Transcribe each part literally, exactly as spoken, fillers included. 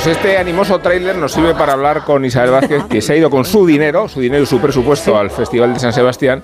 este animoso tráiler nos sirve para hablar con Isabel Vázquez, que se ha ido con su dinero, su dinero y su presupuesto al Festival de San Sebastián.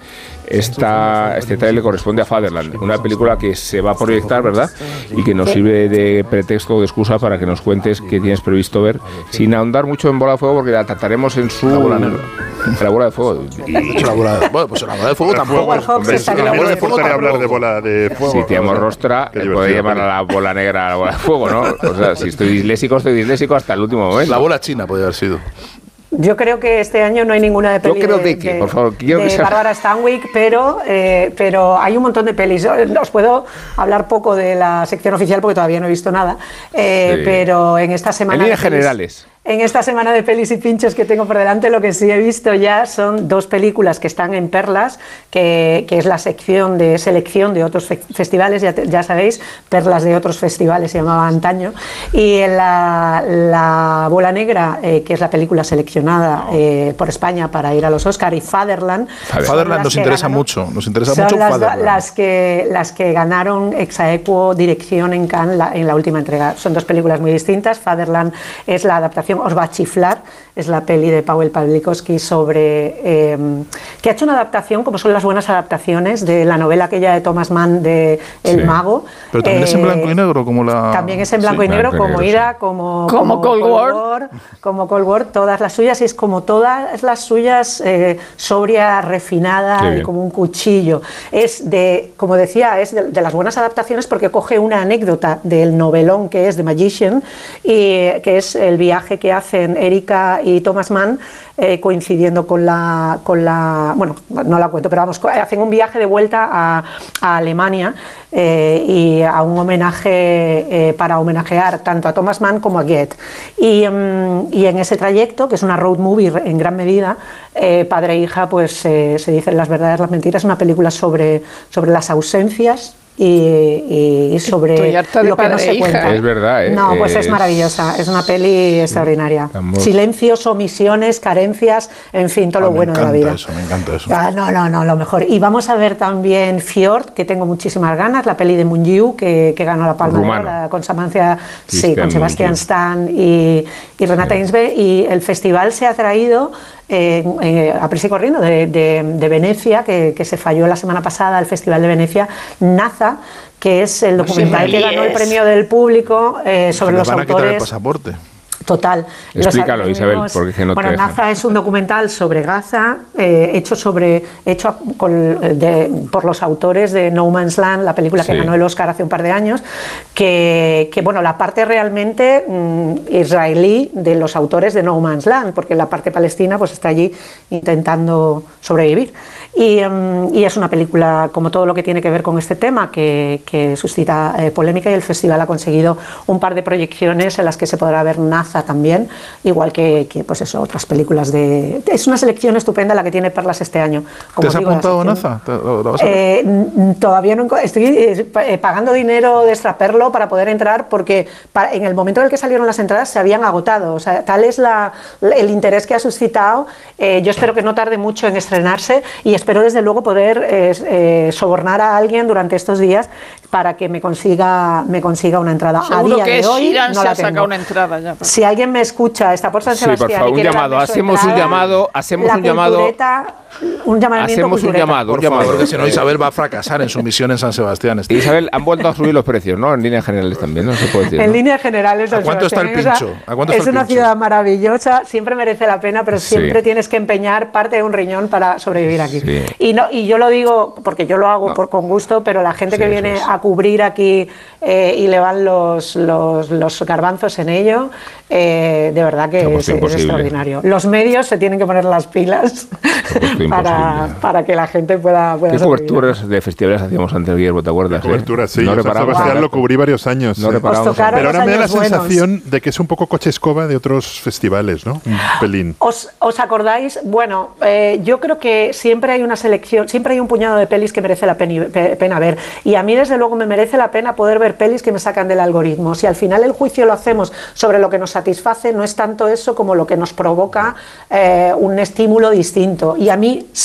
Esta, este tráiler corresponde a Fatherland, una película que se va a proyectar, ¿verdad? Y que nos sirve de pretexto o de excusa para que nos cuentes qué tienes previsto ver, sin ahondar mucho en Bola de Fuego, porque la trataremos en su... La bola negra. La bola de fuego. Y, la bola de, bueno, pues la bola de fuego tampoco. Hombre, Sí, la bola de fuego tampoco. Hablar de bola de fuego. Si tenemos rostra, le puede llamar a la bola negra a la bola de fuego, ¿no? O sea, si estoy disléxico, estoy disléxico hasta el último momento. La bola china podría haber sido. Yo creo que este año no hay ninguna de pelis Yo creo de, de, que, de, por favor, quiero de que sea... Bárbara Stanwyck, pero, eh, pero hay un montón de pelis. Os puedo hablar poco de la sección oficial porque todavía no he visto nada, eh, sí. pero en esta semana... En líneas generales. En esta semana de pelis y pinchos que tengo por delante, lo que sí he visto ya son dos películas que están en Perlas, que, que es la sección de selección de otros fe festivales, ya, ya sabéis, Perlas de otros festivales se llamaba antaño, y la, la Bola Negra, eh, que es la película seleccionada eh, por España para ir a los Oscar, y Fatherland. Fatherland nos interesa ganó, mucho, nos interesa son mucho las, Fatherland. Las que, las que ganaron ex aequo dirección en Cannes la, en la última entrega. Son dos películas muy distintas. Fatherland es la adaptación, os va a chiflar, es la peli de Paweł Pawlikowski sobre eh, que ha hecho una adaptación, como son las buenas adaptaciones, de la novela aquella de Thomas Mann de El sí. Mago. Pero también eh, es en blanco y negro, como la... También es en blanco sí, y negro, como Ida, sí. como, como, como Cold, Cold War. War, como Cold War, todas las suyas, y es como todas las suyas, eh, sobria, refinada, y como un cuchillo. Es de, como decía, es de, de las buenas adaptaciones porque coge una anécdota del novelón que es The Magician, y que es el viaje que hacen Erika y Thomas Mann, eh, coincidiendo con la, con la... Bueno, no la cuento, pero vamos, hacen un viaje de vuelta a, a Alemania eh, y a un homenaje, eh, para homenajear tanto a Thomas Mann como a Goethe. Y, um, y en ese trayecto, que es una road movie en gran medida, eh, padre e hija, pues eh, se dicen las verdades, las mentiras, una película sobre, sobre las ausencias, Y, y sobre lo que no se cuenta. Es verdad, ¿eh? No, pues es, es maravillosa, es una peli extraordinaria. Estamos... Silencios, omisiones, carencias, en fin, todo ah, lo bueno de la vida. Eso, me encanta eso. Ah, no, no, no, lo mejor. Y vamos a ver también Fjord, que tengo muchísimas ganas, la peli de Mungiu, que, que ganó la Palma de Oro, con Samancia, sí, con Sebastian Stan y, y Renata sí. Ginsberg, y el festival se ha traído Eh, eh, a prisa y corriendo de, de, de Venecia, que, que se falló la semana pasada, el Festival de Venecia, Naza, que es el documental sí, que ganó el premio del público eh, sobre los van a quitar autores. El pasaporte. Total. Explícalo, los, Isabel, porque no bueno, te Naza es un documental sobre Gaza, eh, hecho sobre hecho con, de, por los autores de No Man's Land, la película que sí. ganó el Oscar hace un par de años, que, que bueno, la parte realmente mm, israelí de los autores de No Man's Land, porque la parte palestina pues está allí intentando sobrevivir. Y, um, y es una película, como todo lo que tiene que ver con este tema, que, que suscita eh, polémica, y el festival ha conseguido un par de proyecciones en las que se podrá ver Naza también, igual que, que pues eso, otras películas de... Es una selección estupenda la que tiene Perlas este año. Como ¿Te has digo, apuntado a sección, Naza? ¿Lo, lo vas a eh, todavía no... Estoy eh, pagando dinero de extraperlo para poder entrar, porque para, en el momento en el que salieron las entradas se habían agotado. O sea, tal es la, el interés que ha suscitado. Eh, yo espero que no tarde mucho en estrenarse, y espero desde luego poder eh, eh, sobornar a alguien durante estos días para que me consiga me consiga una entrada. Seguro a día que de hoy Shiran no se la ha tengo. sacado una entrada ya. Si alguien me escucha, está por San Sebastián, sí, por favor, y un quiere llamado, hacemos entrada, un llamado, hacemos un llamado, cultureta, un llamamiento hacemos un llamado, por un llamado, favor, que si no Isabel va a fracasar en su misión en San Sebastián. Este. Isabel, han vuelto a subir los precios, ¿no? En líneas generales también, no se puede decir. En ¿no? líneas generales, ¿A cuánto está el pincho? ¿A cuánto está es el una pincho? ciudad maravillosa, siempre merece la pena, pero siempre sí. tienes que empeñar parte de un riñón para sobrevivir aquí. Sí. Y no y yo lo digo porque yo lo hago no. por, con gusto, pero la gente sí, que viene es. a cubrir aquí eh, y le van los, los, los garbanzos en ello, eh, de verdad que es, es extraordinario. Los medios se tienen que poner las pilas para, para que la gente pueda, pueda ¿Qué coberturas de festivales hacíamos antes, Guillermo, te acuerdas? ¿Qué coberturas, sí. No San Sebastián lo cubrí varios años. No sí. reparamos. Pero ahora me da la buenos. sensación de que es un poco coche escoba de otros festivales, ¿no? Un pelín. ¿Os, os acordáis? Bueno, eh, yo creo que siempre hay una selección, siempre hay un puñado de pelis que merece la pena, pena ver. Y a mí, desde luego, me merece la pena poder ver pelis que me sacan del algoritmo. Si al final el juicio lo hacemos sobre lo que nos satisface, no es tanto eso como lo que nos provoca eh, un estímulo distinto. Y a mí